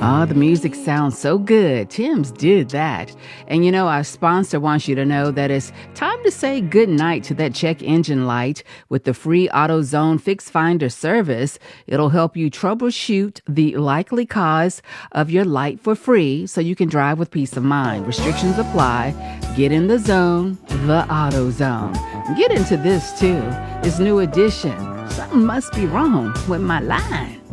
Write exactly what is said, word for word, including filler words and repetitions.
Oh, the music sounds so good. Tim's did that. And you know, our sponsor wants you to know that it's time to say goodnight to that check engine light with the free AutoZone Fix Finder service. It'll help you troubleshoot the likely cause of your light for free so you can drive with peace of mind. Restrictions apply. Get in the zone, the AutoZone. Get into this too. This new edition. Something must be wrong with my line.